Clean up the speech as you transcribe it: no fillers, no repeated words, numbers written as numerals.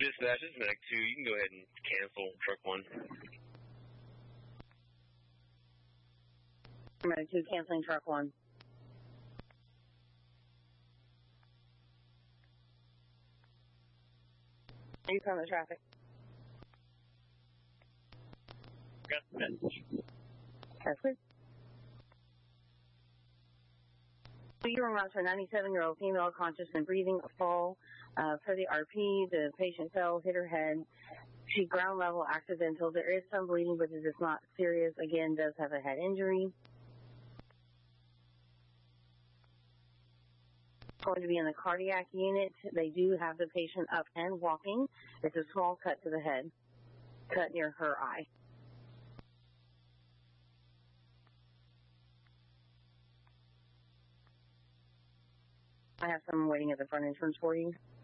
Dispatch, this is Medic 2. You can go ahead and cancel truck 1. Medic 2, canceling truck 1. Are you from the traffic? Got the message. That's good. You were around to a 97-year-old female, conscious and breathing, a fall. For the RP, the patient fell, hit her head. She ground level accidental. There is some bleeding, but it is not serious. Again, does have a head injury. Going to be in the cardiac unit. They do have the patient up and walking. It's a small cut to the head, cut near her eye. I have someone waiting at the front entrance for you.